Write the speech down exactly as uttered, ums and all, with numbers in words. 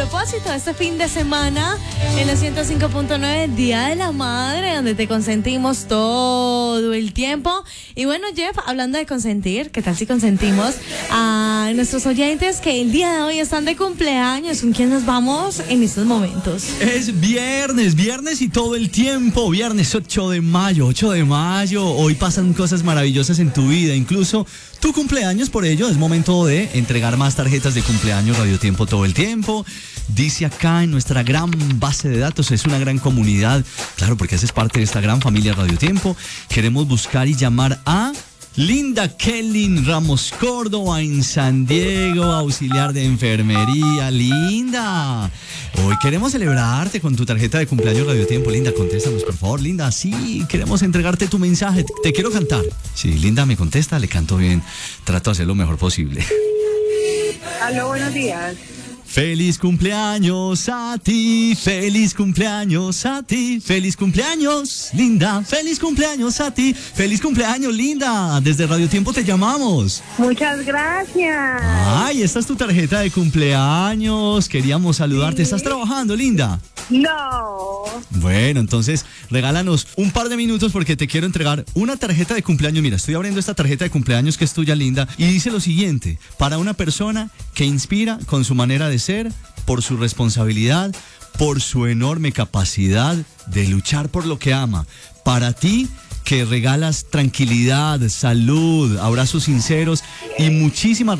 propósito, este fin de semana en los ciento cinco punto nueve, Día de la Madre, donde te consentimos todo el tiempo. Y bueno, Jeff, hablando de consentir, ¿qué tal si consentimos a nuestros oyentes que el día de hoy están de cumpleaños? ¿Con quién nos vamos en estos momentos? Es viernes, viernes y todo el tiempo. Viernes ocho de mayo, ocho de mayo. Hoy pasan cosas maravillosas en tu vida, incluso tu cumpleaños. Por ello es momento de entregar más tarjetas de cumpleaños Radio Tiempo todo el tiempo. Dice acá en nuestra gran base de datos, es una gran comunidad, claro, porque haces parte de esta gran familia Radio Tiempo. Queremos buscar y llamar a Linda Kelly Ramos Córdoba en San Diego, auxiliar de enfermería. Linda, hoy queremos celebrarte con tu tarjeta de cumpleaños Radio Tiempo. Linda, contéstanos por favor. Linda, sí, queremos entregarte tu mensaje. Te quiero cantar. Sí, Linda me contesta, le canto bien. Trato de hacer lo mejor posible. Aló, buenos días. Feliz cumpleaños a ti, feliz cumpleaños a ti, feliz cumpleaños, Linda, feliz cumpleaños a ti, feliz cumpleaños, Linda, desde Radio Tiempo te llamamos. Muchas gracias. Ay, esta es tu tarjeta de cumpleaños, queríamos saludarte. Sí. ¿Estás trabajando, Linda? No. Bueno, entonces regálanos un par de minutos porque te quiero entregar una tarjeta de cumpleaños. Mira, estoy abriendo esta tarjeta de cumpleaños que es tuya, Linda, y dice lo siguiente: para una persona que inspira con su manera de ser, por su responsabilidad, por su enorme capacidad de luchar por lo que ama. Para ti, que regalas tranquilidad, salud, abrazos sinceros y muchísimas